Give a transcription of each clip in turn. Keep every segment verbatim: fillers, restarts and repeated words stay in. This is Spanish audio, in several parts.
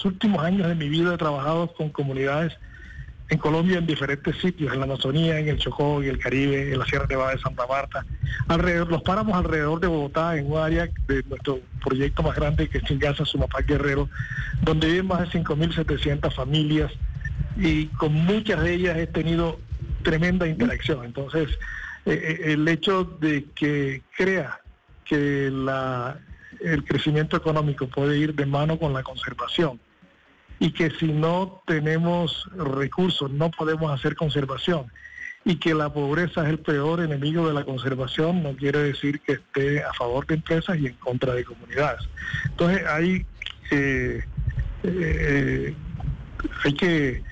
últimos años de mi vida he trabajado con comunidades en Colombia, en diferentes sitios, en la Amazonía, en el Chocó, en el Caribe, en la Sierra Nevada de Santa Marta, alrededor, los páramos alrededor de Bogotá, en un área de nuestro proyecto más grande que es Chingaza, Sumapaz, Guerrero, donde viven más de cinco mil setecientas familias, y con muchas de ellas he tenido tremenda interacción. Entonces, eh, el hecho de que crea que la, el crecimiento económico puede ir de mano con la conservación, y que si no tenemos recursos no podemos hacer conservación, y que la pobreza es el peor enemigo de la conservación, no quiere decir que esté a favor de empresas y en contra de comunidades. Entonces hay, eh, eh, hay que,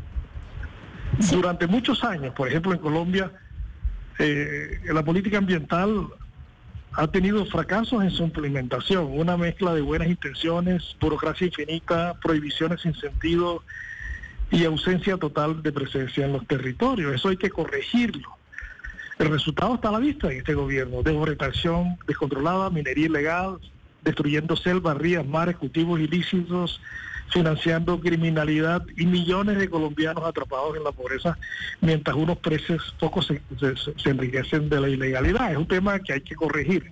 durante muchos años, por ejemplo en Colombia, eh, la política ambiental ha tenido fracasos en su implementación, una mezcla de buenas intenciones, burocracia infinita, prohibiciones sin sentido y ausencia total de presencia en los territorios. Eso hay que corregirlo. El resultado está a la vista en este gobierno: deforestación descontrolada, minería ilegal, destruyendo selvas, ríos, mares, cultivos ilícitos, financiando criminalidad y millones de colombianos atrapados en la pobreza, mientras unos precios pocos se, se, se enriquecen de la ilegalidad. Es un tema que hay que corregir.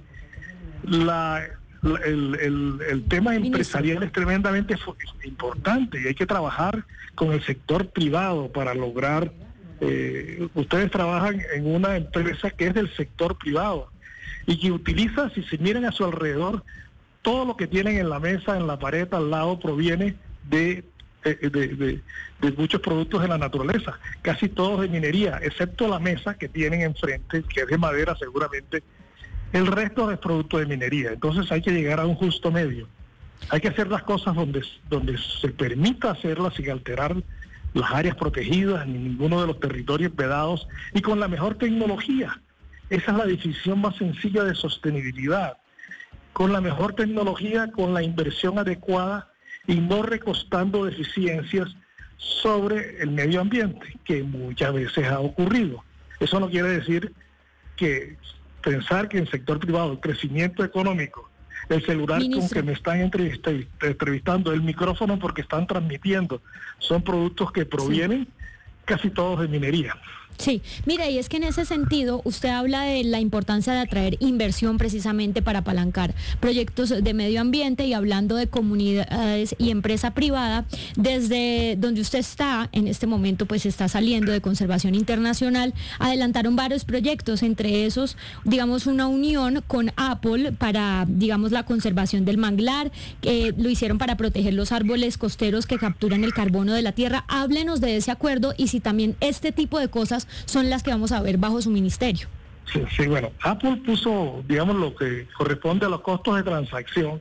La, la, el, el, el tema empresarial es tremendamente importante y hay que trabajar con el sector privado para lograr... Eh, ustedes trabajan en una empresa que es del sector privado y que utiliza, si se miran a su alrededor, todo lo que tienen en la mesa, en la pared, al lado, proviene de, de, de, de, de muchos productos de la naturaleza, casi todos de minería, excepto la mesa que tienen enfrente, que es de madera seguramente. El resto es producto de minería. Entonces hay que llegar a un justo medio. Hay que hacer las cosas donde, donde se permita hacerlas sin alterar las áreas protegidas ni ninguno de los territorios vedados, y con la mejor tecnología. Esa es la definición más sencilla de sostenibilidad. Con la mejor tecnología, con la inversión adecuada y no recostando deficiencias sobre el medio ambiente, que muchas veces ha ocurrido. Eso no quiere decir que pensar que en el sector privado el crecimiento económico, el celular Ministro. Con que me están entrevistando, el micrófono porque están transmitiendo, son productos que provienen sí. casi todos de minería. Sí, mira, y es que en ese sentido usted habla de la importancia de atraer inversión precisamente para apalancar proyectos de medio ambiente, y hablando de comunidades y empresa privada, desde donde usted está en este momento, pues está saliendo de Conservación Internacional, adelantaron varios proyectos, entre esos, digamos, una unión con Apple para, digamos, la conservación del manglar, que lo hicieron para proteger los árboles costeros que capturan el carbono de la tierra. Háblenos de ese acuerdo y si también este tipo de cosas son las que vamos a ver bajo su ministerio. Sí, sí, bueno, Apple puso, digamos, lo que corresponde a los costos de transacción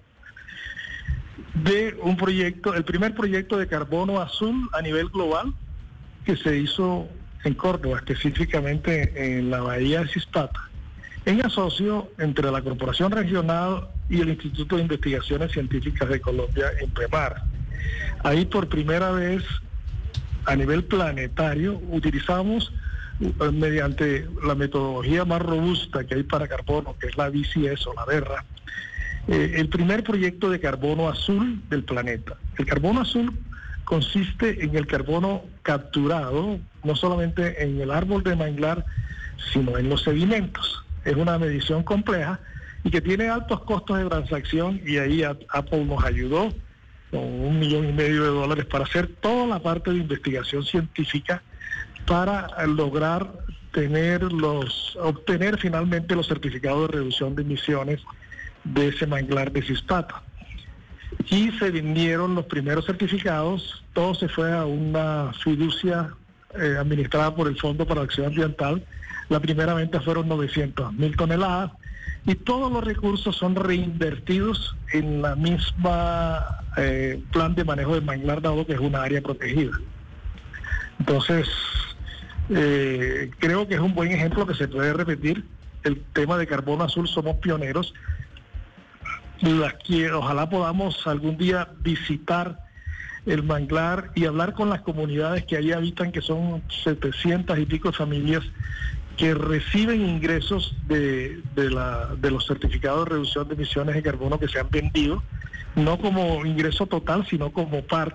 de un proyecto, el primer proyecto de carbono azul a nivel global, que se hizo en Córdoba, específicamente en la bahía de Cispata, en asocio entre la Corporación Regional y el Instituto de Investigaciones Científicas de Colombia, INPEMAR. Ahí por primera vez a nivel planetario utilizamos, mediante la metodología más robusta que hay para carbono, que es la B C S o la Verra, eh, el primer proyecto de carbono azul del planeta. El carbono azul consiste en el carbono capturado, no solamente en el árbol de manglar, sino en los sedimentos. Es una medición compleja y que tiene altos costos de transacción, y ahí Apple nos ayudó con un millón y medio de dólares para hacer toda la parte de investigación científica para lograr tener los, obtener finalmente los certificados de reducción de emisiones de ese manglar de Cispata. Y se vendieron los primeros certificados, todo se fue a una fiducia eh, administrada por el Fondo para la Acción Ambiental. La primera venta fueron novecientas mil toneladas, y todos los recursos son reinvertidos en la misma eh, plan de manejo del manglar, dado que es una área protegida. Entonces, eh, creo que es un buen ejemplo que se puede repetir. El tema de carbono azul, somos pioneros. Las que, ojalá podamos algún día visitar el manglar y hablar con las comunidades que ahí habitan, que son setecientas y pico familias que reciben ingresos de, de, la, de los certificados de reducción de emisiones de carbono que se han vendido, no como ingreso total, sino como parte